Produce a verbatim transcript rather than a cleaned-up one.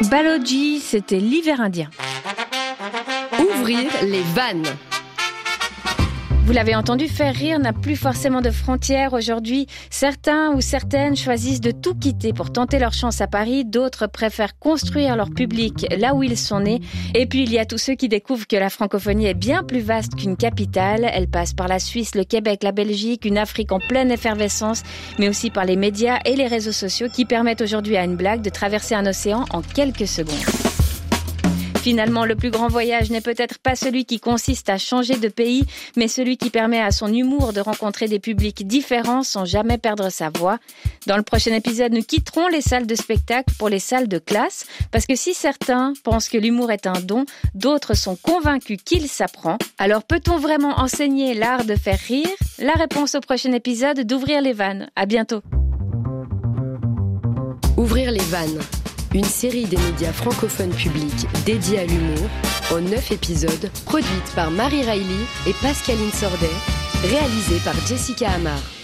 Baloji, c'était l'hiver indien. Ouvrir les vannes. Vous l'avez entendu, faire rire n'a plus forcément de frontières aujourd'hui. Certains ou certaines choisissent de tout quitter pour tenter leur chance à Paris. D'autres préfèrent construire leur public là où ils sont nés. Et puis il y a tous ceux qui découvrent que la francophonie est bien plus vaste qu'une capitale. Elle passe par la Suisse, le Québec, la Belgique, une Afrique en pleine effervescence, mais aussi par les médias et les réseaux sociaux qui permettent aujourd'hui à une blague de traverser un océan en quelques secondes. Finalement, le plus grand voyage n'est peut-être pas celui qui consiste à changer de pays, mais celui qui permet à son humour de rencontrer des publics différents sans jamais perdre sa voix. Dans le prochain épisode, nous quitterons les salles de spectacle pour les salles de classe, parce que si certains pensent que l'humour est un don, d'autres sont convaincus qu'il s'apprend. Alors peut-on vraiment enseigner l'art de faire rire ? La réponse au prochain épisode d'Ouvrir les vannes. À bientôt. Ouvrir les vannes. Une série des médias francophones publics dédiée à l'humour, en neuf épisodes, produite par Marie Riley et Pascaline Sordet, réalisée par Jessica Amar.